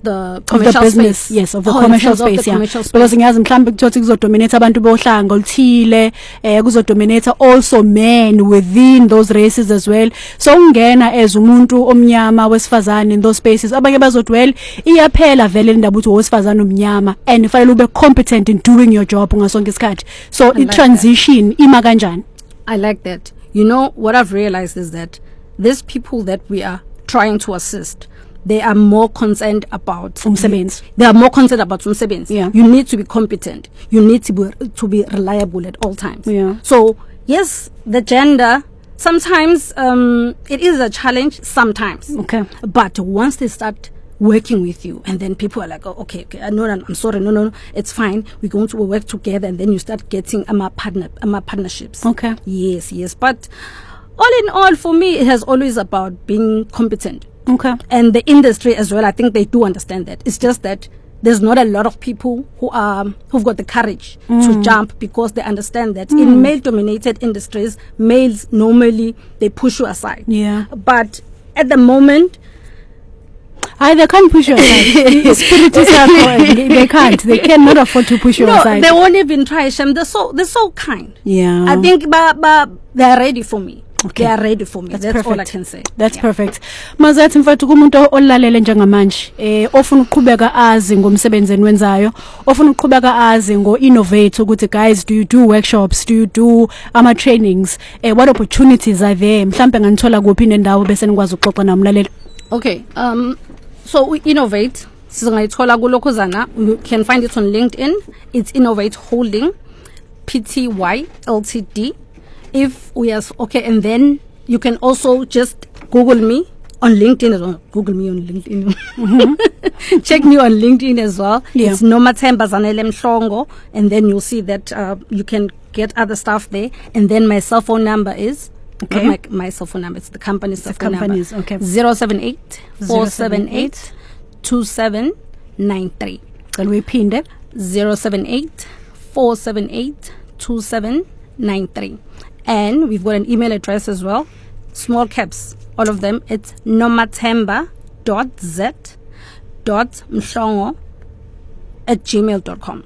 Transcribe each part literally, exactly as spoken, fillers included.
the commercial of the business, space. yes, of the oh, commercial of space, the yeah. commercial space. Because ngiyazi mhlambe kuthi kuzodominate abantu bohlanga oluthile, eh kuzodominate also men within those races as well. So ungena as umuntu omnyama wesifazane in those spaces, abanye bazodwell iyaphela vele indaba uthi wesifazane omnyama and fanele ube competent in doing your job ngasonke isikhathi. So I transition like ima kanjani? I like that. You know what I've realized is that these people that we are trying to assist, they are more concerned about umsebenzi. They are more concerned about umsebenzi. Yeah. You need to be competent. You need to be to be reliable at all times. Yeah. So yes, the gender sometimes um, it is a challenge. Sometimes. Okay. But once they start working with you, and then people are like, oh, okay, okay, no, no, I'm sorry, no, no, no, it's fine. We're going to work together, and then you start getting um, partner, um, partnerships. Okay. Yes, yes. But all in all, for me, it has always about being competent. Okay. And the industry as well, I think they do understand that. It's just that there's not a lot of people who are who've got the courage mm. to jump, because they understand that mm. in male-dominated industries, males normally they push you aside. Yeah. But at the moment, I they can't push you aside. Spirit is hard. They, they can't. They cannot afford to push you no, aside. They won't even try. Shem, they're so they're so kind. Yeah. I think, but but they're ready for me. Okay. They are ready for me. That's, That's perfect. all I can say. That's yeah. perfect. Mazathi mfethu kumuntu olalele njengamanje eh ofuna ukuqhubeka azi ngomsebenzi enwenzayo, ofuna ukuqhubeka azi ngo innovate ukuthi guys, do you do workshops, do you do ama trainings, eh what opportunities are there? Mhlambe nganithola kuphi nendawo bese nikwazi ukuxoxa namlaleli. Okay. Um so we innovate. Sizongayithola kulokhuzana. You can find it on LinkedIn. It's Innovate Holding Pty Ltd. If we are okay, and then you can also just Google me on LinkedIn as well. Google me on LinkedIn. Mm-hmm. Check me on LinkedIn as well. Yeah. It's Nomathemba Zanele Mhlongo, and then you'll see that uh, you can get other stuff there. And then my cell phone number is okay. Not my, my cell phone number. It's the company's cell phone number. Okay. Zero seven eight four seven eight two seven nine three. Can we pin that? Zero seven eight four seven eight two seven nine three. And we've got an email address as well. Small caps, all of them. It's nomathemba dot z dot mhlongo at gmail dot com.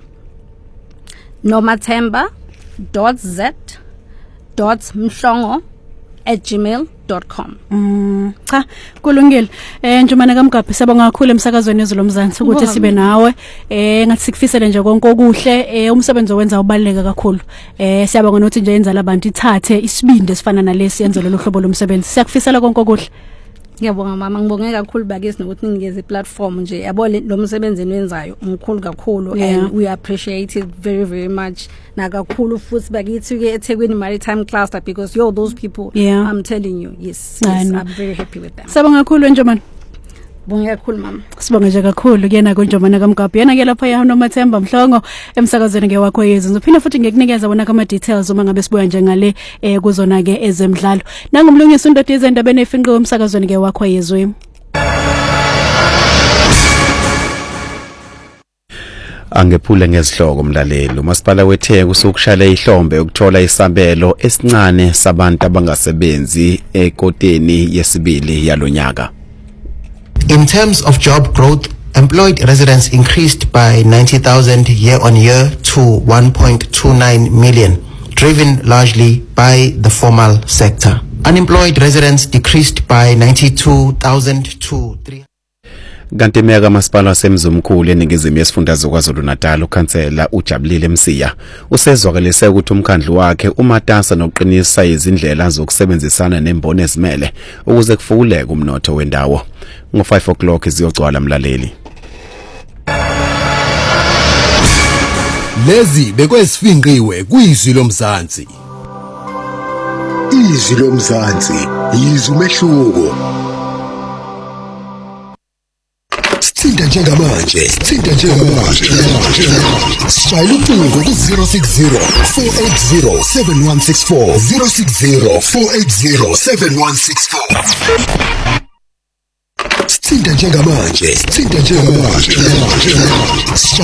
nomathemba dot z dot mhlongo at gmail dot com. Mm, cha kulungile. Eh Njumane kaMgabhi siyabonga kakhulu emsakazweni ezolo Mzansi ukuthi sibe nawe. Eh ngathi sikufisele nje konke okuhle. Eh umsebenzi owenza ubaleka kakhulu. Eh siyabonga nokuthi nje yenza labantu ithathe isibindi esifana nalesi yenze lo hlobo lomsebenzi. Siyakufisela konke okuhle. Ngiyabonga mama, ngibonge kakhulu bakisi nokuthi ningeze platform nje. Yabo lo msebenzi enwenzayo umkhulu kakhulu, yeah. And we appreciate it very very much. Na kakhulu futhi bakithi ke eThekwini Maritime Cluster, because you're those people, yeah. I'm telling you, yes, yes, I'm very happy with them. Siyabonga kakhulu Njomane. Bonga kakhulu mama. Sibonga nje kakhulu kuyena konjomana kaMgabhi. Yena ke lapha ya Nomathemba Mhlongo emsakazweni ke wakho yezwe. Ngizophinda futhi ngikunikeza bona kama details uma ngabe sibuya nje ngale eh kuzona ke ezemidlalo. Nangumlungisi uNdodi ezendabeni efinqe emsakazweni ke wakho yezwe. Angephule ngezihloko umlaleli. Umasipala weTheku usukushala ihlombe ukuthola isabelo esincane sabantu abangasebenzi ekoteni yesibili yalonyaka. In terms of job growth, employed residents increased by ninety thousand year on year to one point two nine million, driven largely by the formal sector. Unemployed residents decreased by ninety-two thousand to three. Kanti meya kamasipala wasemzumkhulu eningizimu yesifundazwe KwaZulu-Natal ukhansela uJabulile Msiya usezwakalise ukuthi umkhandlu wakhe umatasa nokuqinisa izindlela zokusebenzisana nemboni ezimele ukuze kufuleke umnotho wendawo. Ngo five o'clock iziyogcwala mlaleli. Lezi bekwesifinqiwe kwizwi lomzansi. Izwi lomzansi yizwi umehluko. Sithinta njengamanje, sithinta njengamanje. Shayela ucingo ku zero six zero four eight zero seven one six four zero six zero four eight zero seven one six four. Sithinta njengamanje, sithinta njengamanje.